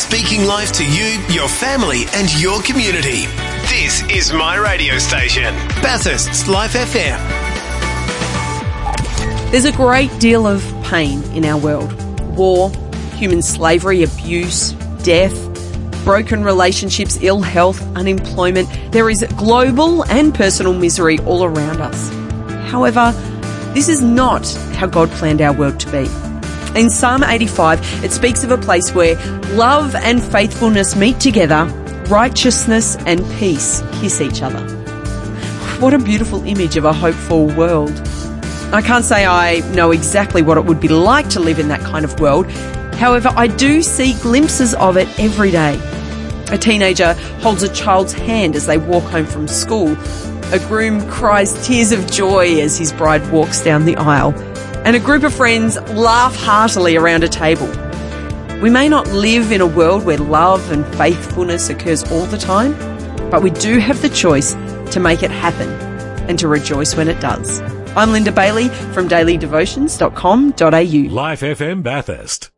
speaking life to you, your family and your community. This is my radio station, Bathurst's Life FM. There's a great deal of pain in our world. War, human slavery, abuse, death, broken relationships, ill health, unemployment. There is global and personal misery all around us. However, this is not how God planned our world to be. In Psalm 85, it speaks of a place where love and faithfulness meet together, righteousness and peace kiss each other. What a beautiful image of a hopeful world. I can't say I know exactly what it would be like to live in that kind of world. However, I do see glimpses of it every day. A teenager holds a child's hand as they walk home from school. A groom cries tears of joy as his bride walks down the aisle. And a group of friends laugh heartily around a table. We may not live in a world where love and faithfulness occurs all the time, but we do have the choice to make it happen and to rejoice when it does. I'm Linda Bailey from dailydevotions.com.au. Life FM Bathurst.